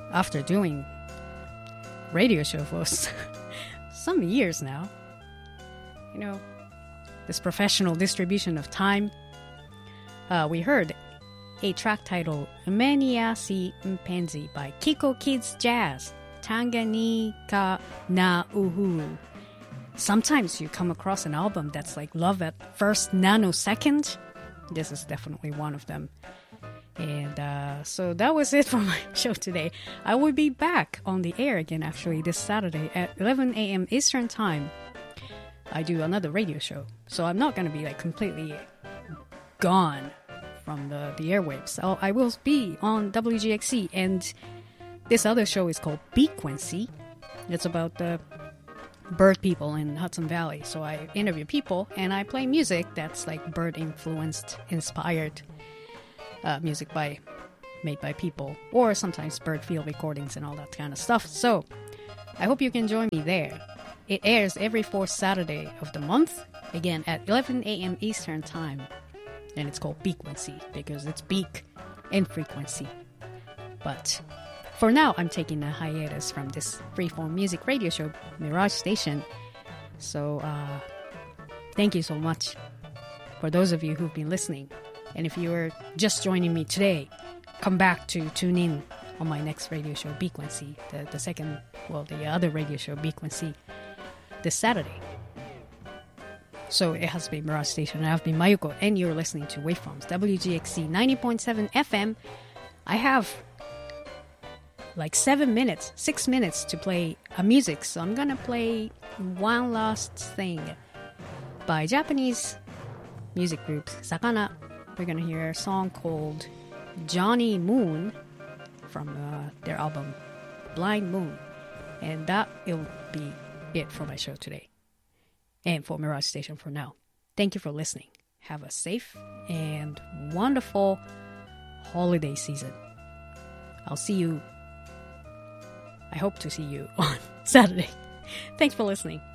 after doing radio show for some years now, this professional distribution of time, we heard a track titled Umenia Si Mpenzi by Kiko Kids Jazz, Tanganyika na Uhuru. Sometimes you come across an album that's like love at first nanosecond. This is definitely one of them. And so that was it for my show today. I will be back on the air again actually this Saturday at 11 a.m. Eastern Time. I do another radio show. So I'm not going to be like completely gone from the airwaves. So I will be on WGXC, and this other show is called Bequency. It's about the bird people in Hudson Valley. So I interview people and I play music that's like bird influenced, inspired music made by people, or sometimes bird field recordings and all that kind of stuff. So I hope you can join me there. It airs every fourth Saturday of the month, again at 11 a.m. Eastern Time. And it's called Bequency because it's beak and frequency. But for now, I'm taking a hiatus from this freeform music radio show, Mirage Station. So thank you so much for those of you who've been listening. And if you are just joining me today, come back to tune in on my next radio show, Bequency, the other radio show, Bequency, this Saturday. So it has been Mirage Station, and I've been Mayuko, and you're listening to Waveforms, WGXC 90.7 FM. I have like 6 minutes to play a music, so I'm gonna play one last thing by Japanese music group Sakana. We're gonna hear a song called Johnny Moon from their album Blind Moon, and that will be it for my show today and for Mirage Station for now. Thank you for listening. Have a safe and wonderful holiday season. I hope to see you on Saturday. Thanks for listening.